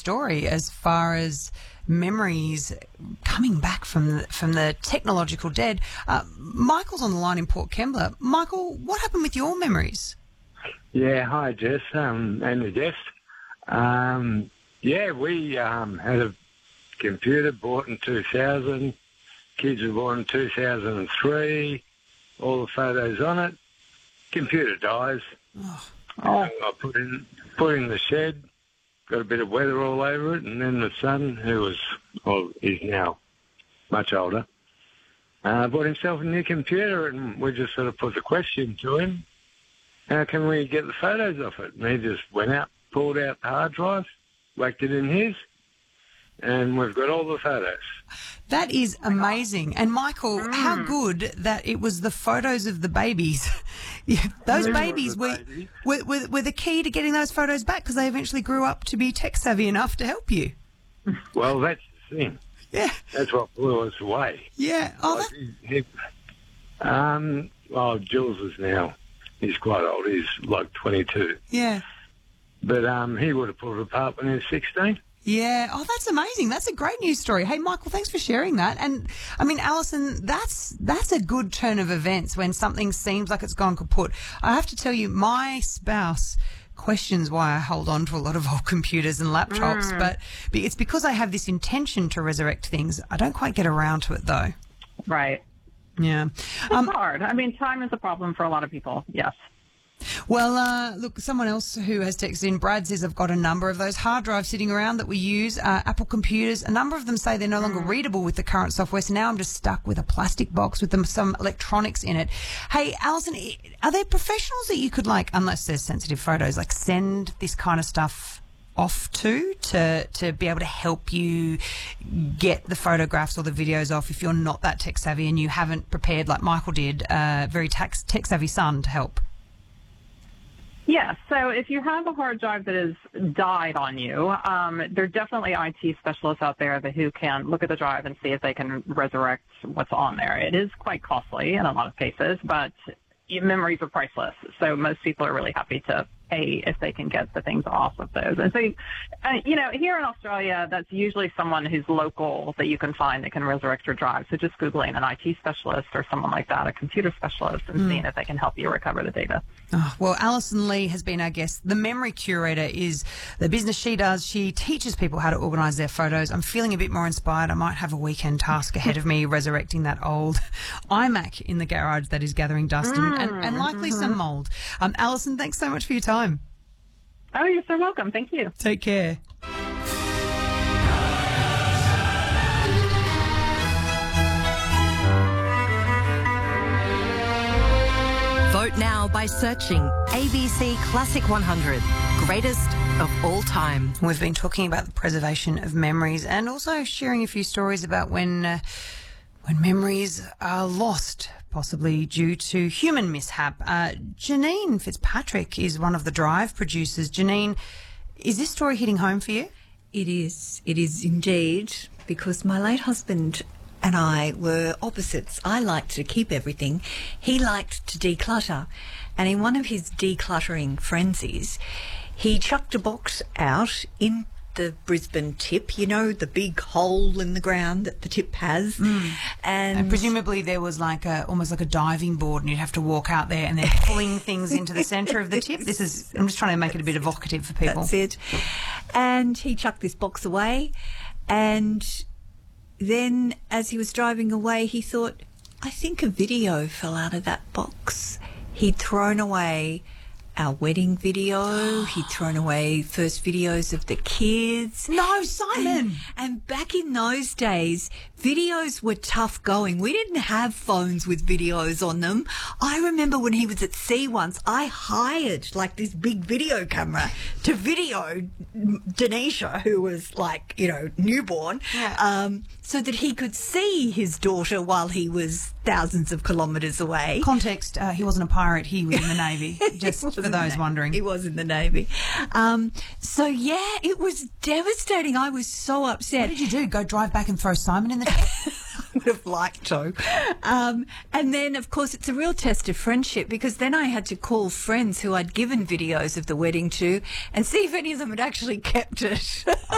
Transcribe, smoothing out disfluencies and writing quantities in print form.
story as far as memories coming back from the technological dead. Michael's on the line in Port Kembla. Michael, what happened with your memories? Yeah, hi Jess, and the guest. We had a computer bought in 2000. Kids were born in 2003. All the photos on it. Computer dies. I put in the shed. Got a bit of weather all over it, and then the son, he's now much older, bought himself a new computer, and we just sort of put the question to him, how can we get the photos off it? And he just went out, pulled out the hard drive, whacked it in his, and we've got all the photos. That is amazing. And Michael, how good that it was the photos of the babies. Those babies were the key to getting those photos back, because they eventually grew up to be tech savvy enough to help you. Well, that's the thing. Yeah. That's what blew us away. Yeah. Jules is now, he's quite old. He's like 22. Yeah. But he would have pulled it apart when he was 16. Yeah. Oh, that's amazing. That's a great news story. Hey, Michael, thanks for sharing that. And, I mean, Alison, that's a good turn of events when something seems like it's gone kaput. I have to tell you, my spouse questions why I hold on to a lot of old computers and laptops, but it's because I have this intention to resurrect things. I don't quite get around to it, though. Right. Yeah. It's hard. I mean, time is a problem for a lot of people, yes. Well, look, someone else who has texted in, Brad says, I've got a number of those hard drives sitting around that we use, Apple computers. A number of them say they're no longer readable with the current software, so now I'm just stuck with a plastic box with some electronics in it. Hey, Alison, are there professionals that you could, unless there's sensitive photos, send this kind of stuff off to be able to help you get the photographs or the videos off if you're not that tech savvy and you haven't prepared, like Michael did, a very tech savvy son to help? Yeah, so if you have a hard drive that has died on you, there are definitely IT specialists out there who can look at the drive and see if they can resurrect what's on there. It is quite costly in a lot of cases, but memories are priceless, so most people are really happy to pay if they can get the things off of those. And so, here in Australia, that's usually someone who's local that you can find that can resurrect your drive. So just Googling an IT specialist or someone like that, a computer specialist, and seeing if they can help you recover the data. Oh, well, Alison Lee has been our guest. The Memory Curator is the business she does. She teaches people how to organise their photos. I'm feeling a bit more inspired. I might have a weekend task ahead of me resurrecting that old iMac in the garage that is gathering dust and likely some mould. Alison, thanks so much for your time. Oh, you're so welcome. Thank you. Take care. Vote now by searching ABC Classic 100, greatest of all time. We've been talking about the preservation of memories and also sharing a few stories about when memories are lost, possibly due to human mishap. Janine Fitzpatrick is one of the Drive producers. Janine, is this story hitting home for you? It is. It is indeed, because my late husband and I were opposites. I liked to keep everything. He liked to declutter. And in one of his decluttering frenzies, he chucked a box out in the Brisbane tip, the big hole in the ground that the tip has. And presumably there was almost like a diving board, and you'd have to walk out there and then pulling things into the centre of the tip. I'm just trying to make it a bit evocative for people. That's it. And he chucked this box away, and then as he was driving away, he thought, I think a video fell out of that box. He'd thrown away our wedding video. He'd thrown away first videos of the kids. No, Simon! And back in those days, videos were tough going. We didn't have phones with videos on them. I remember when he was at sea once, I hired this big video camera to video Denisha, who was newborn, so that he could see his daughter while he was thousands of kilometres away. Context, he wasn't a pirate, he was in the Navy, just for those wondering. He was in the Navy. It was devastating. I was so upset. What did you do? Go drive back and throw Simon in the tank? I would have liked to. And then, of course, it's a real test of friendship, because then I had to call friends who I'd given videos of the wedding to and see if any of them had actually kept it.